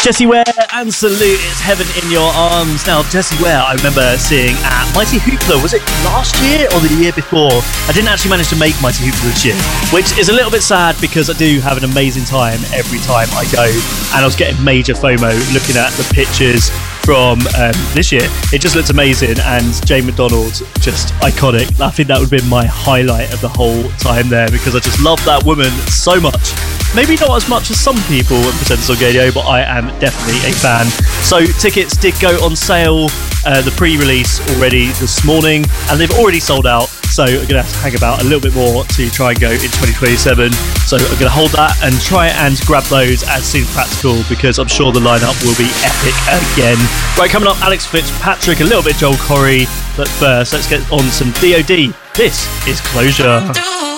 Jessie Ware and Salute, it's Heaven in Your Arms. Now, Jessie Ware, I remember seeing at Mighty Hoopla, was it last year or the year before? I didn't actually manage to make Mighty Hoopla this year, which is a little bit sad because I do have an amazing time every time I go, and I was getting major FOMO looking at the pictures from this year. It just looked amazing, and Jane McDonald, just iconic. I think that would have been my highlight of the whole time there because I just love that woman so much. Maybe not as much as some people at Presenters on Gadio, but I am definitely a fan. So tickets did go on sale, the pre-release already this morning, and they've already sold out. So I'm going to have to hang about a little bit more to try and go in 2027. So I'm going to hold that and try and grab those as soon as practical, because I'm sure the lineup will be epic again. Right, coming up, Alex Fitzpatrick, a little bit Joel Corry, but first let's get on some DOD. This is Closure.